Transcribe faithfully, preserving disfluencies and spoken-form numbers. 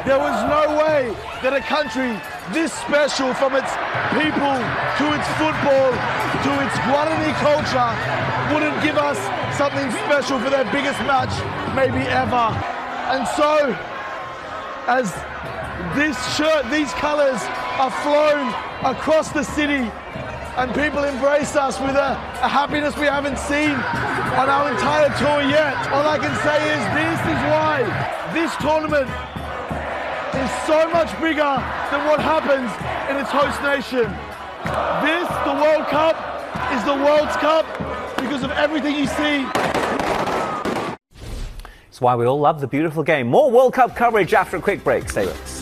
There was no way that a country this special, from its people to its football to its Guarani culture, wouldn't give us something special for their biggest match maybe ever. And so, as this shirt, these colours are flown across the city and people embrace us with a, a happiness we haven't seen on our entire tour yet, all I can say is this is why this tournament is so much bigger than what happens in its host nation. This, the World Cup, is the World's Cup because of everything you see. It's why we all love the beautiful game. More World Cup coverage after a quick break. Stay with us.